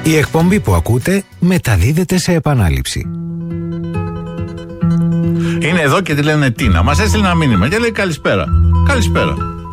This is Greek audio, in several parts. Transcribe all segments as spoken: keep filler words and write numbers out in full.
Η εκπομπή που ακούτε μεταδίδεται σε επανάληψη. Είναι εδώ και τη λένε Τίνα. Μας έστειλε ένα μήνυμα και λέει καλησπέρα. Καλησπέρα.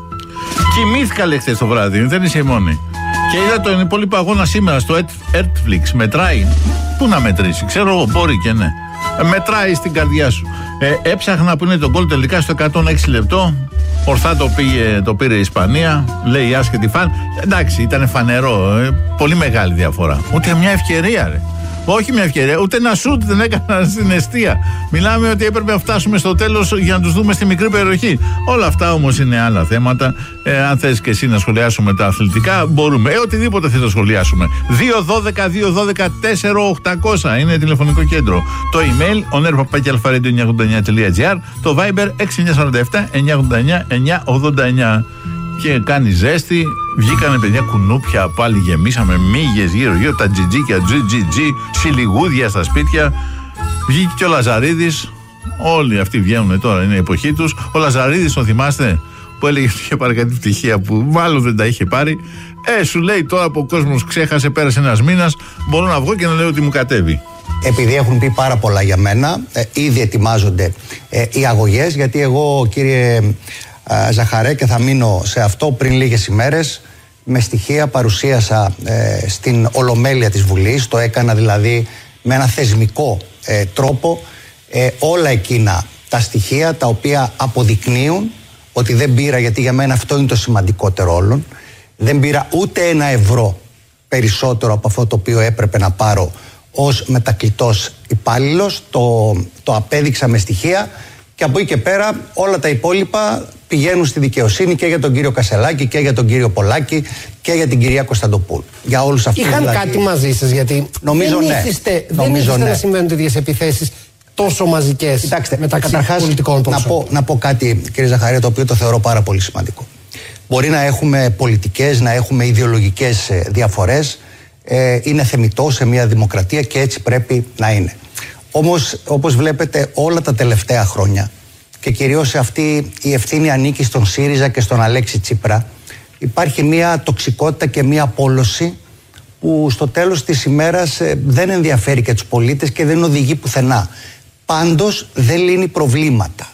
Κοιμήθηκα, λέει, χθες το βράδυ, δεν είσαι η μόνη. Και είδα τον υπόλοιπο αγώνα σήμερα στο Netflix. Μετράει. Πού να μετρήσει, ξέρω εγώ, μπορεί και ναι. Μετράει στην καρδιά σου. Ε, έψαχνα που είναι το γκολ τελικά στο εκατόν έξι λεπτό. Ορθά το, πήγε, το πήρε η Ισπανία. Λέει η άσχετη φαν. Εντάξει, ήταν φανερό. Ε, πολύ μεγάλη διαφορά. Ούτε μια ευκαιρία, ρε. Όχι μια ευκαιρία, ούτε ένα σουτ δεν έκανα στην εστία. Μιλάμε ότι έπρεπε να φτάσουμε στο τέλος για να τους δούμε στη μικρή περιοχή. Όλα αυτά όμως είναι άλλα θέματα. Ε, αν θες και εσύ να σχολιάσουμε τα αθλητικά, μπορούμε. Ε, οτιδήποτε θες να σχολιάσουμε. δύο δώδεκα δύο δώδεκα τέσσερα οκτακόσια είναι τηλεφωνικό κέντρο. Το email oner παπάκι αλφα-radio εννιακόσια ογδόντα εννιά τελεία τζι άρ. Το Viber έξι εννιά τέσσερα επτά εννιακόσια ογδόντα εννιά εννιακόσια ογδόντα εννιά. Και κάνει ζέστη, βγήκανε παιδιά κουνούπια, πάλι γεμίσαμε μύγες γύρω-γύρω, τα τζιτζίκια, τζιτζιτζι, σιλιγούδια στα σπίτια. Βγήκε και ο Λαζαρίδης, όλοι αυτοί βγαίνουν τώρα, είναι η εποχή τους. Ο Λαζαρίδης, τον θυμάστε, που έλεγε ότι είχε πάρει κάτι πτυχία που μάλλον δεν τα είχε πάρει. Ε, σου λέει τώρα που ο κόσμος ξέχασε, πέρασε ένας μήνας, μπορώ να βγω και να λέω ότι μου κατέβει. Επειδή έχουν πει πάρα πολλά για μένα, ε, ήδη ετοιμάζονται ε, οι αγωγές, γιατί εγώ, κύριε Ζαχαρέ, και θα μείνω σε αυτό, πριν λίγες ημέρες με στοιχεία παρουσίασα ε, στην Ολομέλεια της Βουλής. Το έκανα δηλαδή με ένα θεσμικό ε, τρόπο ε, όλα εκείνα τα στοιχεία τα οποία αποδεικνύουν ότι δεν πήρα, γιατί για μένα αυτό είναι το σημαντικότερο όλων, δεν πήρα ούτε ένα ευρώ περισσότερο από αυτό το οποίο έπρεπε να πάρω ως μετακλητός υπάλληλος. Το, το απέδειξα με στοιχεία. Και από εκεί και πέρα όλα τα υπόλοιπα πηγαίνουν στη δικαιοσύνη και για τον κύριο Κασελάκη και για τον κύριο Πολάκη και για την κυρία Κωνσταντοπούλου. Για όλους αυτούς. Είχαν δηλαδή κάτι μαζί σας, γιατί νομίζω δεν ναι. ήθιστε, νομίζω δεν ήθιστε ναι. να συμβαίνουν τέτοιες επιθέσεις τόσο μαζικές. Κοιτάξτε, μεταξύ καταρχάς, πολιτικών να πω, να πω κάτι, κύριε Ζαχαρία, το οποίο το θεωρώ πάρα πολύ σημαντικό. Μπορεί να έχουμε πολιτικές, να έχουμε ιδεολογικές διαφορές. Ε, είναι θεμιτό σε μια δημοκρατία και έτσι πρέπει να είναι. Όμως, όπως βλέπετε, όλα τα τελευταία χρόνια, και κυρίως αυτή η ευθύνη ανήκει στον ΣΥΡΙΖΑ και στον Αλέξη Τσίπρα, υπάρχει μια τοξικότητα και μια πόλωση που στο τέλος της ημέρας δεν ενδιαφέρει και τους πολίτες και δεν οδηγεί πουθενά. Πάντως δεν λύνει προβλήματα.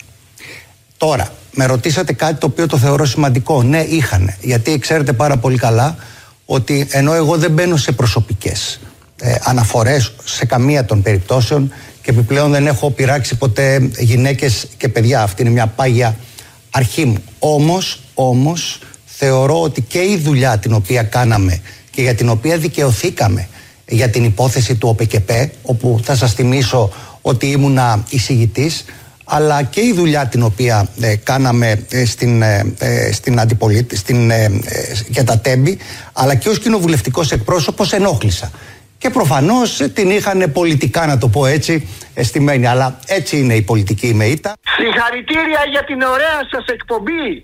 Τώρα, με ρωτήσατε κάτι το οποίο το θεωρώ σημαντικό. Ναι, είχανε. Γιατί ξέρετε πάρα πολύ καλά ότι ενώ εγώ δεν μπαίνω σε προσωπικές ε, αναφορές σε καμία των περιπτώσεων, και επιπλέον δεν έχω πειράξει ποτέ γυναίκες και παιδιά. Αυτή είναι μια πάγια αρχή μου. Όμως, όμως, θεωρώ ότι και η δουλειά την οποία κάναμε και για την οποία δικαιωθήκαμε για την υπόθεση του ΟΠΕΚΕΠΕ, όπου θα σας θυμίσω ότι ήμουνα εισηγητής, αλλά και η δουλειά την οποία ε, κάναμε ε, στην, ε, στην αντιπολίτη, στην, ε, ε, για τα τέμπη, αλλά και ως κοινοβουλευτικός εκπρόσωπος ενόχλησα. Και προφανώς την είχαν πολιτικά, να το πω έτσι, αισθημένη. Αλλά έτσι είναι η πολιτική η ΜΕΙΤΑ. Συγχαρητήρια για την ωραία σας εκπομπή.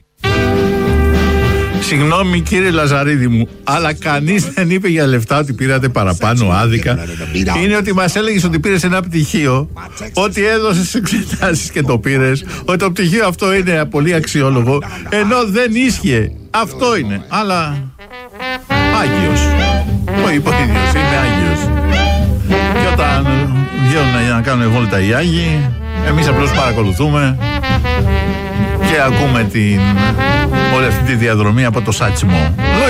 Συγγνώμη κύριε Λαζαρίδη μου, αλλά κανείς δεν είπε για λεφτά ότι πήρατε παραπάνω άδικα. Είναι ότι μας έλεγες ότι πήρες ένα πτυχίο, ότι έδωσες εξετάσεις και το πήρες, ότι το πτυχίο αυτό είναι πολύ αξιόλογο, ενώ δεν ίσχυε. Αυτό είναι. Αλλά Άγιος. Το είπε ο ίδιος, είμαι Άγιος. Και όταν βγαίνουν για να κάνουν βόλτα οι Άγιοι, εμείς απλώς παρακολουθούμε και ακούμε την, όλη αυτή τη διαδρομή από το σάτσιμο.